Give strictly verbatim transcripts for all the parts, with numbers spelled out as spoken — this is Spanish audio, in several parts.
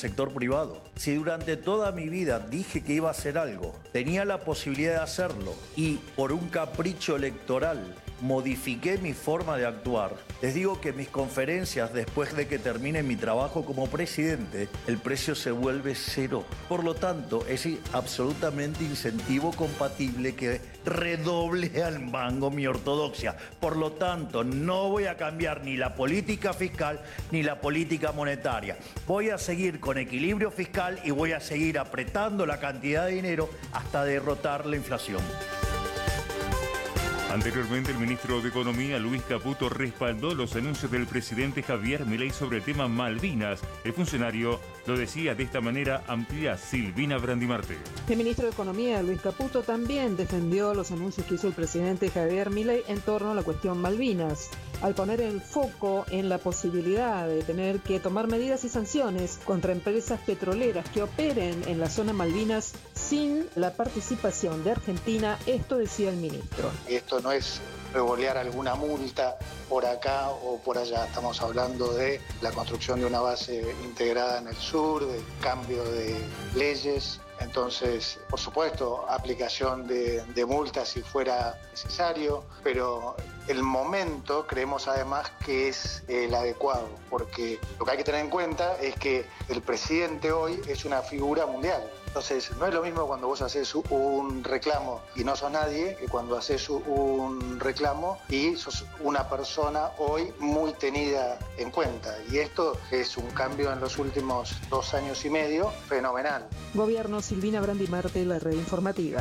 sector privado. Si durante toda mi vida dije que iba a hacer algo, tenía la posibilidad de hacerlo y por un capricho electoral modifiqué mi forma de actuar, les digo que mis conferencias, después de que termine mi trabajo como presidente, el precio se vuelve cero. Por lo tanto, es absolutamente incentivo compatible que redoble al mango mi ortodoxia. Por lo tanto, no voy a cambiar ni la política fiscal ni la política monetaria. Voy a seguir con equilibrio fiscal y voy a seguir apretando la cantidad de dinero hasta derrotar la inflación. Anteriormente, el ministro de Economía, Luis Caputo, respaldó los anuncios del presidente Javier Milei sobre el tema Malvinas. El funcionario lo decía de esta manera, amplía Silvina Brandimarte. El ministro de Economía, Luis Caputo, también defendió los anuncios que hizo el presidente Javier Milei en torno a la cuestión Malvinas, al poner el foco en la posibilidad de tener que tomar medidas y sanciones contra empresas petroleras que operen en la zona Malvinas sin la participación de Argentina. Esto decía el ministro. Esto no es revolear alguna multa por acá o por allá. Estamos hablando de la construcción de una base integrada en el sur, del cambio de leyes. Entonces, por supuesto, aplicación de, de multas si fuera necesario, pero el momento creemos además que es el adecuado, porque lo que hay que tener en cuenta es que el presidente hoy es una figura mundial. Entonces, no es lo mismo cuando vos haces un reclamo y no sos nadie, que cuando haces un reclamo y sos una persona hoy muy tenida en cuenta. Y esto es un cambio en los últimos dos años y medio fenomenal. Gobierno, Silvina Brandimarte, la red informativa.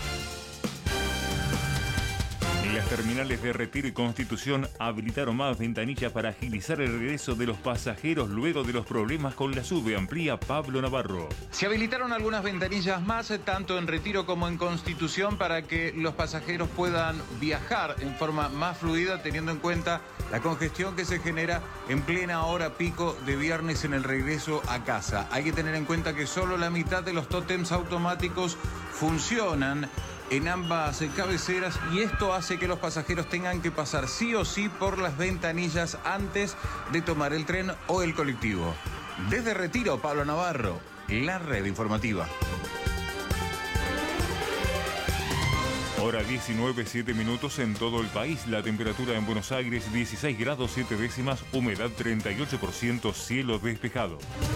Las terminales de Retiro y Constitución habilitaron más ventanillas para agilizar el regreso de los pasajeros luego de los problemas con la SUBE, amplía Pablo Navarro. Se habilitaron algunas ventanillas más, tanto en Retiro como en Constitución, para que los pasajeros puedan viajar en forma más fluida, teniendo en cuenta la congestión que se genera en plena hora pico de viernes en el regreso a casa. Hay que tener en cuenta que solo la mitad de los tótems automáticos funcionan en ambas cabeceras y esto hace que los pasajeros tengan que pasar sí o sí por las ventanillas antes de tomar el tren o el colectivo. Desde Retiro, Pablo Navarro, la red informativa. Hora diecinueve, siete minutos en todo el país. La temperatura en Buenos Aires dieciséis grados siete décimas, humedad treinta y ocho por ciento, cielo despejado.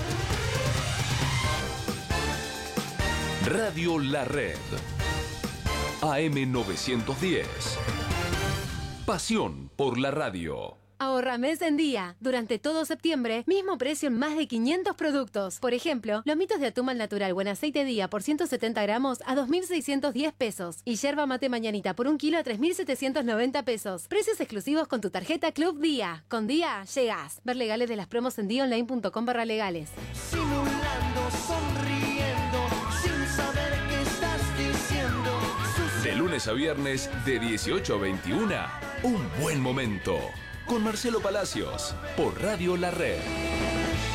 Radio La Red. A M novecientos diez. Pasión por la radio. Ahorra mes en día. Durante todo septiembre, mismo precio en más de quinientos productos. Por ejemplo, lomitos de atún al natural buen aceite día por ciento setenta gramos a dos mil seiscientos diez pesos. Y yerba mate mañanita por un kilo a tres mil setecientos noventa pesos. Precios exclusivos con tu tarjeta Club Día. Con Día, llegás. Ver legales de las promos en día online punto com barra legales. Simulando, sonriendo, sin saber qué estás diciendo. De lunes a viernes, de dieciocho a veintiuna, un buen momento. Con Marcelo Palacios, por Radio La Red.